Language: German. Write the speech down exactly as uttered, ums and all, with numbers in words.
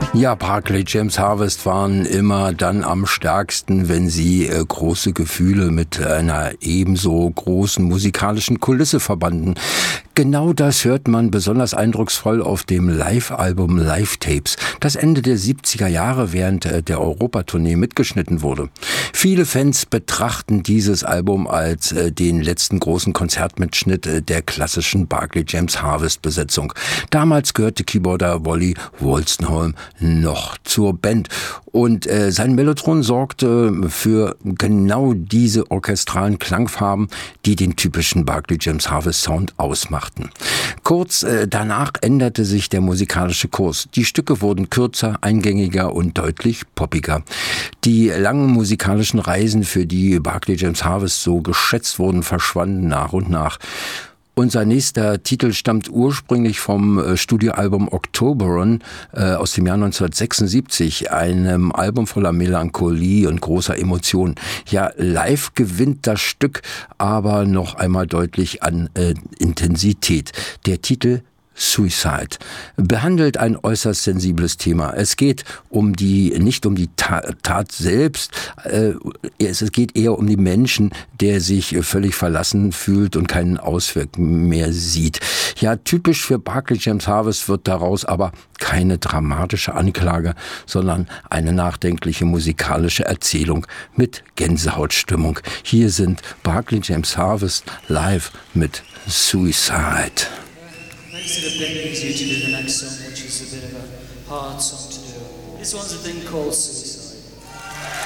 Ja, Barclay James Harvest waren immer dann am stärksten, wenn sie äh, große Gefühle mit einer ebenso großen musikalischen Kulisse verbanden. Genau das hört man besonders eindrucksvoll auf dem Live-Album Live Tapes, das Ende der siebziger Jahre während äh, der Europatournee mitgeschnitten wurde. Viele Fans betrachten dieses Album als äh, den letzten großen Konzertmitschnitt äh, der klassischen Barclay James Harvest Besetzung. Damals gehörte Keyboarder Wally Wolstenholme noch zur Band. Und äh, sein Mellotron sorgte für genau diese orchestralen Klangfarben, die den typischen Barclay James Harvest Sound ausmachten. Kurz äh, danach änderte sich der musikalische Kurs. Die Stücke wurden kürzer, eingängiger und deutlich poppiger. Die langen musikalischen Reisen, für die Barclay James Harvest so geschätzt wurden, verschwanden nach und nach. Unser nächster Titel stammt ursprünglich vom äh, Studioalbum Octoberon äh, aus dem Jahr neunzehnhundertsechsundsiebzig, einem Album voller Melancholie und großer Emotion. Ja, live gewinnt das Stück aber noch einmal deutlich an äh, Intensität. Der Titel Suicide behandelt ein äußerst sensibles Thema. Es geht um die, nicht um die Tat selbst, äh, es geht eher um die Menschen, der sich völlig verlassen fühlt und keinen Ausweg mehr sieht. Ja, typisch für Barclay James Harvest wird daraus aber keine dramatische Anklage, sondern eine nachdenkliche musikalische Erzählung mit Gänsehautstimmung. Hier sind Barclay James Harvest live mit Suicide. Makes it a bit easier to do the next song, which is a bit of a hard song to do. This one's a thing called Suicide.